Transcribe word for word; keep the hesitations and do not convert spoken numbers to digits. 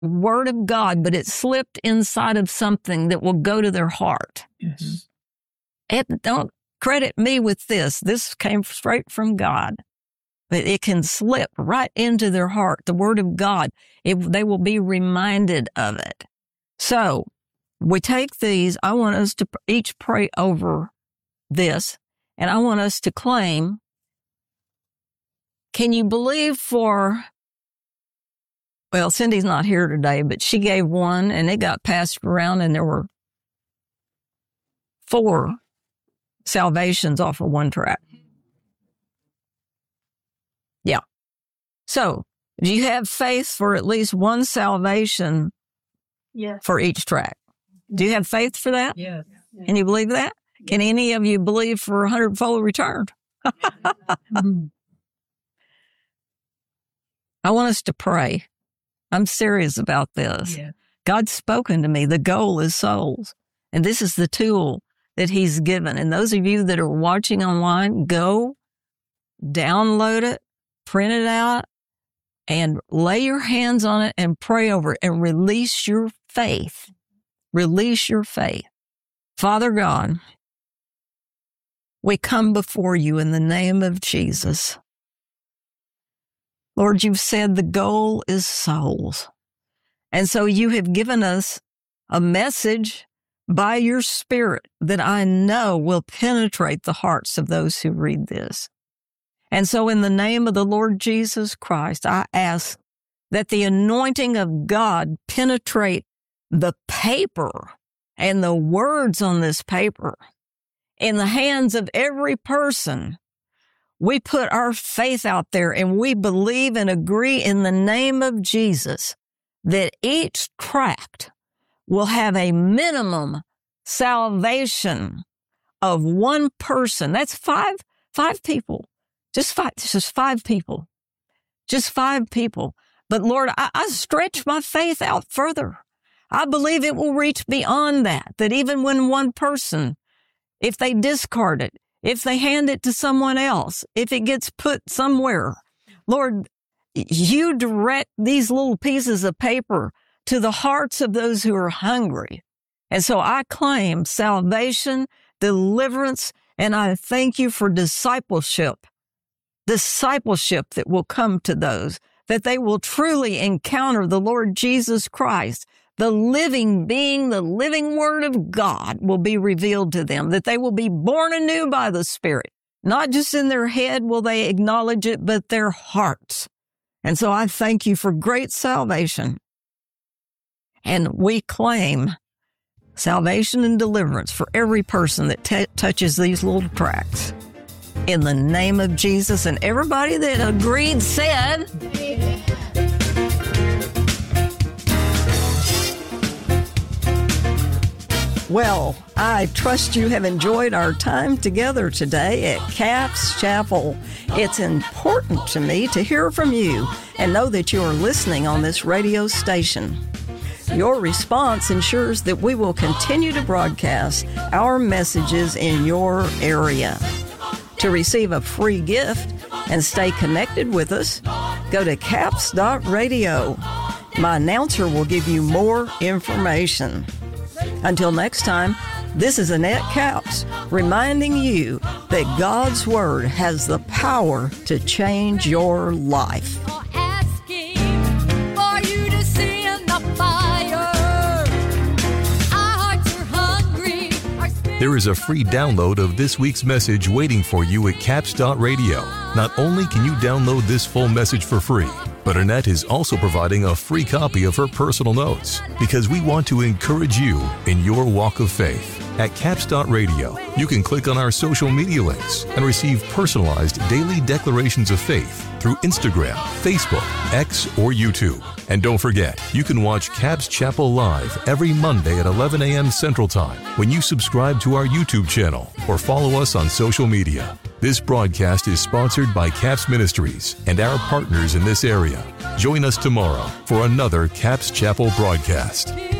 Word of God, but it slipped inside of something that will go to their heart. Yes. And don't credit me with this. This came straight from God. But it can slip right into their heart, the Word of God. It, they will be reminded of it. So we take these. I want us to each pray over this, and I want us to claim, can you believe for, well, Cindy's not here today, but she gave one, and it got passed around, and there were four salvations off of one track. Yeah. So, do you have faith for at least one salvation Yes. for each track? Do you have faith for that? Yes. Can you believe that? Can any of you believe for a hundredfold return? I want us to pray. I'm serious about this. Yeah. God's spoken to me. The goal is souls. And this is the tool that he's given. And those of you that are watching online, go download it, print it out, and lay your hands on it and pray over it and release your faith. Release your faith. Father God, we come before you in the name of Jesus. Lord, you've said the goal is souls. And so you have given us a message by your Spirit that I know will penetrate the hearts of those who read this. And so in the name of the Lord Jesus Christ, I ask that the anointing of God penetrate the paper and the words on this paper in the hands of every person. We put our faith out there and we believe and agree in the name of Jesus that each tract will have a minimum salvation of one person. That's five, five people. Just five, just five people. Just five people. But Lord, I, I stretch my faith out further. I believe it will reach beyond that, that even when one person, if they discard it, if they hand it to someone else, if it gets put somewhere, Lord, you direct these little pieces of paper to the hearts of those who are hungry. And so I claim salvation, deliverance, and I thank you for discipleship, discipleship that will come to those, that they will truly encounter the Lord Jesus Christ. The living being, the living Word of God will be revealed to them, that they will be born anew by the Spirit. Not just in their head will they acknowledge it, but their hearts. And so I thank you for great salvation. And we claim salvation and deliverance for every person that t- touches these little tracts. In the name of Jesus, and everybody that agreed said, amen. Well, I trust you have enjoyed our time together today at Capps Chapel. It's important to me to hear from you and know that you are listening on this radio station. Your response ensures that we will continue to broadcast our messages in your area. To receive a free gift and stay connected with us, go to capps dot radio. My announcer will give you more information. Until next time, this is Annette Capps reminding you that God's Word has the power to change your life. There is a free download of this week's message waiting for you at capps dot radio. Not only can you download this full message for free, but Annette is also providing a free copy of her personal notes because we want to encourage you in your walk of faith. At capps dot radio, you can click on our social media links and receive personalized daily declarations of faith through Instagram, Facebook, X, or YouTube. And don't forget, you can watch Capps Chapel live every Monday at eleven a.m. Central Time when you subscribe to our YouTube channel or follow us on social media. This broadcast is sponsored by Capps Ministries and our partners in this area. Join us tomorrow for another Capps Chapel broadcast.